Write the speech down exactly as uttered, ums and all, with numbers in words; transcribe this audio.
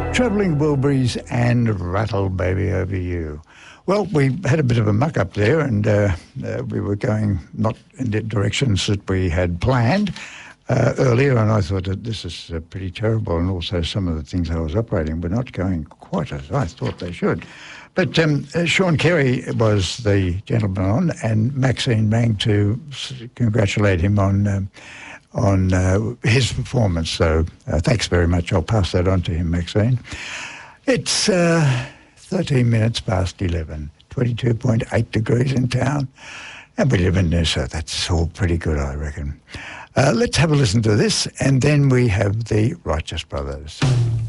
Travelling Wilburys and Rattle Baby Over You. Well, we had a bit of a muck up there, and uh, uh, we were going not in the directions that we had planned uh, earlier, and I thought that this is uh, pretty terrible, and also some of the things I was operating were not going quite as I thought they should. But um, uh, Sean Kerry was the gentleman on, and Maxine rang to congratulate him on um, on uh, his performance. So uh, thanks very much. I'll pass that on to him, Maxine. It's uh, thirteen minutes past eleven, twenty-two point eight degrees in town, and we live in Noosa. That's all pretty good, I reckon. Uh, let's have a listen to this, and then we have the Righteous Brothers.